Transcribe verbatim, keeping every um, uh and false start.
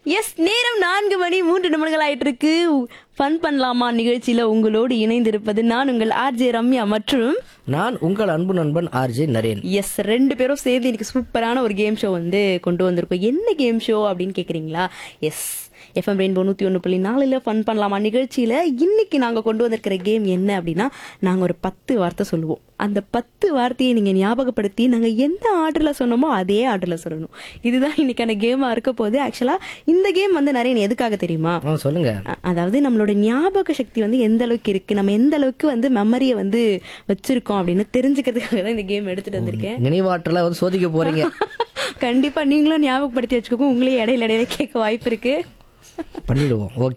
S, நேரம் நான்கு மணி மூன்று நிமிடங்கள் ஆயிட்டு இருக்கு. ஃபன் பண்ணலாமா நிகழ்ச்சியில உங்களோடு இணைந்திருப்பது நான் உங்கள் ஆர்ஜே ரம்யா மற்றும் நான் உங்கள் அன்பு நண்பன் ஆர்ஜே நரேன். எஸ், ரெண்டு பேரும் சேர்ந்து இன்னைக்கு சூப்பரான ஒரு கேம் ஷோ வந்து கொண்டு வந்திருக்கோம். என்ன கேம் ஷோ அப்படின்னு கேக்குறீங்களா? எஸ், எஃப்எம் ரெயின்போ நூத்தி ஒன்று புள்ளி நாலுல ஃபன் பண்ணலாமா நிகழ்ச்சியில இன்னைக்கு நாங்க கொண்டு வந்திருக்கிற கேம் என்ன அப்படின்னா, நாங்க ஒரு பத்து வார்த்தை சொல்லுவோம். அந்த பத்து வார்த்தையை நீங்க ஞாபகப்படுத்தி நாங்க எந்த ஆர்டர்ல சொன்னோமோ அதே ஆர்டர்ல சொல்லணும். இதுதான் இன்னைக்கான கேமா இருக்க போகுது. ஆக்சுவலா இந்த கேம் வந்து நிறைய எதுக்காக தெரியுமா? ஆ, சொல்லுங்க. அ- அதாவது நம்மளோட ஞாபக சக்தி வந்து எந்த அளவுக்கு இருக்கு, நம்ம எந்த அளவுக்கு வந்து மெமரியை வந்து வச்சிருக்கோம் அப்படின்னு தெரிஞ்சுக்கிறதுக்காக தான் இந்த கேம் எடுத்துட்டு வந்திருக்கேன். நினைவாற்றல வந்து சோதிக்க போறீங்க. கண்டிப்பா நீங்களும் ஞாபகப்படுத்தி வச்சுக்கோங்க. உங்களே இடையில இடையில கேட்க வாய்ப்பு இருக்கு. பண்ணிடுவோம். ஓகே.